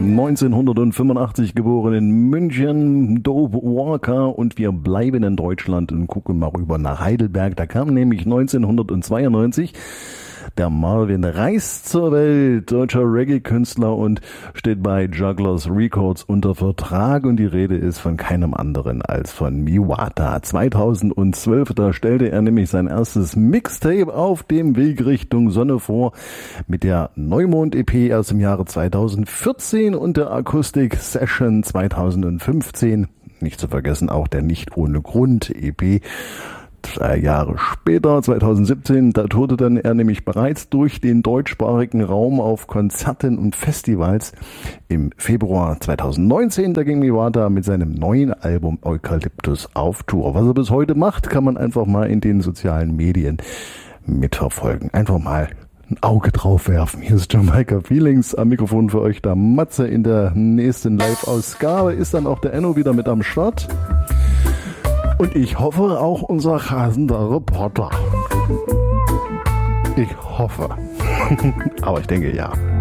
1985 geboren in München, Dope Walker, und wir bleiben in Deutschland und gucken mal rüber nach Heidelberg. Da kam nämlich 1992 der Marvin Reis zur Welt, deutscher Reggae-Künstler, und steht bei Jugglers Records unter Vertrag, und die Rede ist von keinem anderen als von Miwata. 2012, da stellte er nämlich sein erstes Mixtape auf dem Weg Richtung Sonne vor mit der Neumond-EP aus dem Jahre 2014 und der Akustik-Session 2015. Nicht zu vergessen auch der Nicht ohne Grund-EP. 3 Jahre später, 2017, da tourte dann er nämlich bereits durch den deutschsprachigen Raum auf Konzerten und Festivals. Im Februar 2019, da ging Miwata mit seinem neuen Album Eukalyptus auf Tour. Was er bis heute macht, kann man einfach mal in den sozialen Medien mitverfolgen. Einfach mal ein Auge drauf werfen. Hier ist Jamaica Feelings, am Mikrofon für euch der Matze. In der nächsten Live-Ausgabe ist dann auch der Enno wieder mit am Start. Und ich hoffe auch unser rasender Reporter. Ich hoffe. Aber ich denke ja.